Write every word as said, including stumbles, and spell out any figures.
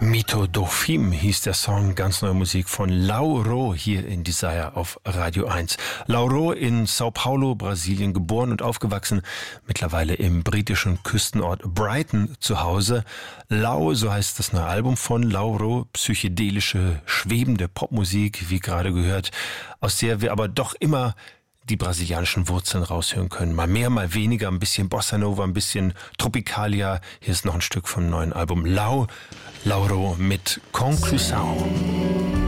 Mito do Fim hieß der Song, ganz neue Musik von Lauro hier in Desire auf Radio eins. Lauro in Sao Paulo, Brasilien, geboren und aufgewachsen, mittlerweile im britischen Küstenort Brighton zu Hause. Lau, so heißt das neue Album von Lauro, psychedelische, schwebende Popmusik, wie gerade gehört, aus der wir aber doch immer die brasilianischen Wurzeln raushören können. Mal mehr, mal weniger, ein bisschen Bossa Nova, ein bisschen Tropicalia. Hier ist noch ein Stück vom neuen Album Lau, Lauro mit Conclusão.